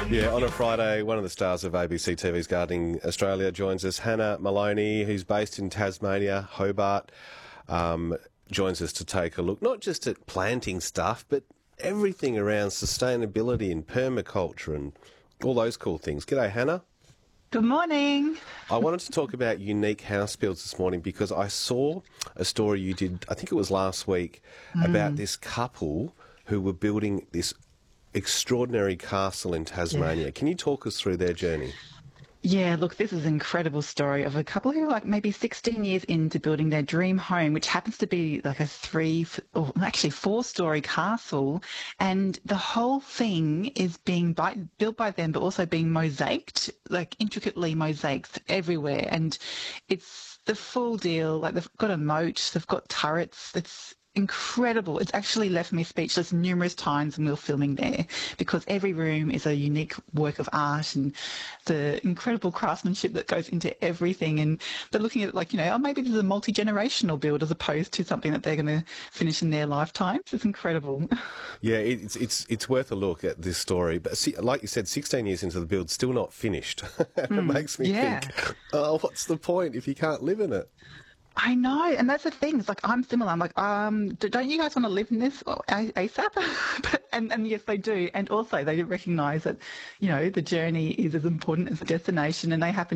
Yeah, on a Friday, one of the stars of ABC TV's Gardening Australia joins us. Hannah Maloney, who's based in Tasmania, Hobart, joins us to take a look, not just at planting stuff, but everything around sustainability and permaculture and all those cool things. G'day, Hannah. Good morning. I wanted to talk about unique house builds this morning because I saw a story you did, I think it was last week, about this couple who were building this extraordinary castle in Tasmania. Can you talk us through their journey? Yeah, look, this is an incredible story of a couple who are like maybe 16 years into building their dream home, which happens to be like a four-story castle. And the whole thing is being built by them, but also being mosaiced, like intricately mosaiced everywhere. And it's the full deal. Like they've got a moat, they've got turrets. It's incredible. It's actually left me speechless numerous times when we were filming there because every room is a unique work of art and the incredible craftsmanship that goes into everything. And they're looking at it like, oh, maybe this is a multi-generational build as opposed to something that they're going to finish in their lifetime. It's incredible. Yeah, it's worth a look at this story. But see, like you said, 16 years into the build, still not finished. It makes me think, oh, what's the point if you can't live in it? I know, and that's the thing. It's like I'm similar. I'm like, don't you guys want to live in this ASAP? and yes, they do. And also, they recognise that, the journey is as important as the destination, and they happen